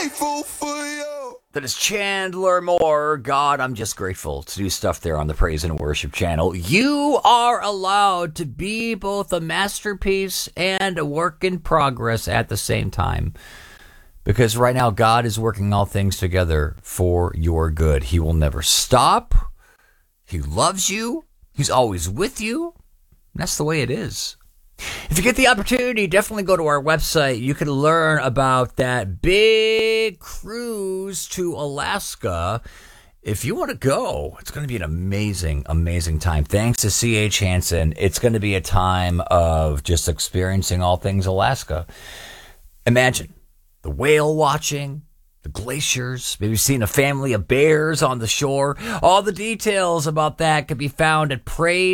grateful for you. That is Chandler Moore. God, I'm just grateful to do stuff there on the Praise and Worship channel. You are allowed to be both a masterpiece and a work in progress at the same time. Because right now, God is working all things together for your good. He will never stop. He loves you. He's always with you. That's the way it is. If you get the opportunity, definitely go to our website. You can learn about that big cruise to Alaska. If you want to go, it's going to be an amazing, amazing time. Thanks to C.H. Hansen, it's going to be a time of just experiencing all things Alaska. Imagine the whale watching, the glaciers, maybe seeing a family of bears on the shore. All the details about that can be found at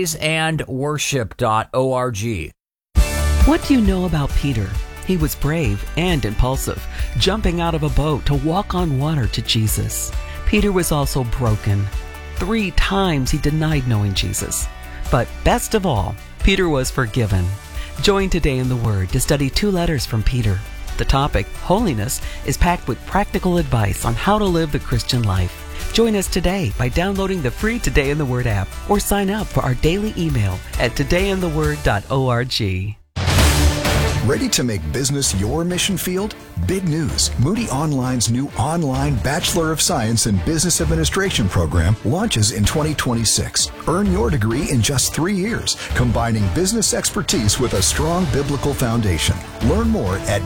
praiseandworship.org. What do you know about Peter? He was brave and impulsive, jumping out of a boat to walk on water to Jesus. Peter was also broken. 3 times he denied knowing Jesus. But best of all, Peter was forgiven. Join Today in the Word to study 2 letters from Peter. The topic, holiness, is packed with practical advice on how to live the Christian life. Join us today by downloading the free Today in the Word app or sign up for our daily email at todayintheword.org. Ready to make business your mission field? Big news. Moody Online's new online Bachelor of Science in Business Administration program launches in 2026. Earn your degree in just 3 years, combining business expertise with a strong biblical foundation. Learn more at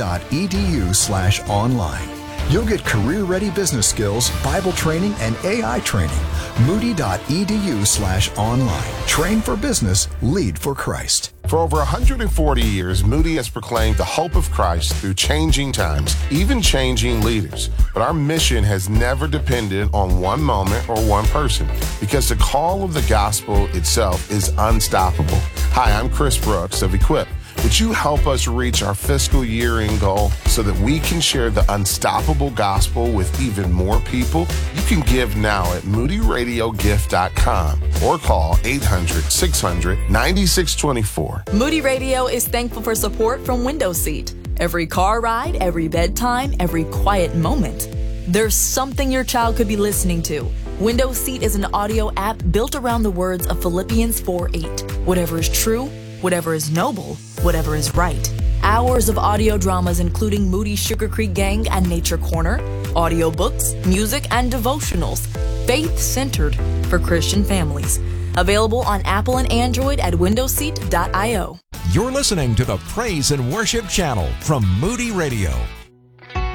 moody.edu/online. You'll get career-ready business skills, Bible training, and AI training. Moody.edu/online. Train for business, lead for Christ. For over 140 years, Moody has proclaimed the hope of Christ through changing times, even changing leaders. But our mission has never depended on one moment or one person, because the call of the gospel itself is unstoppable. Hi, I'm Chris Brooks of Equip. Would you help us reach our fiscal year-end goal so that we can share the unstoppable gospel with even more people? You can give now at moodyradiogift.com or call 800-600-9624. Moody Radio is thankful for support from Windows Seat. Every car ride, every bedtime, every quiet moment. There's something your child could be listening to. Windows Seat is an audio app built around the words of Philippians 4:8. Whatever is true, whatever is noble, whatever is right. Hours of audio dramas including Moody Sugar Creek Gang and Nature Corner, audiobooks, music, and devotionals. Faith-centered for Christian families. Available on Apple and Android at windowseat.io. You're listening to the Praise and Worship channel from Moody Radio.